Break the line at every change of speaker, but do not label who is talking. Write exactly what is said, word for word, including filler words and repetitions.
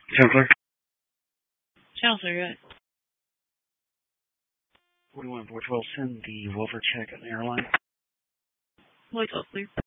Channel clear.
Channel clear, right?
forty-one four twelve, send the welfare check on the airline.
Voice all clear.